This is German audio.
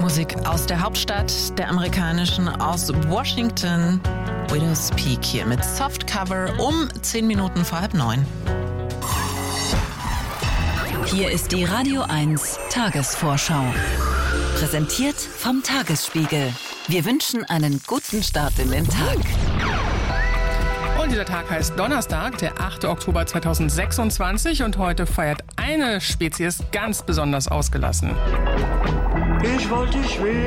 Musik aus der Hauptstadt der amerikanischen, aus Washington. Widow's Peak hier mit Softcover um 10 Minuten vor 8:30. Hier ist die Radio 1 Tagesvorschau. Präsentiert vom Tagesspiegel. Wir wünschen einen guten Start in den Tag. Und dieser Tag heißt Donnerstag, der 8. Oktober 2026. Und heute feiert eine Spezies ganz besonders ausgelassen. Ich wollte schweben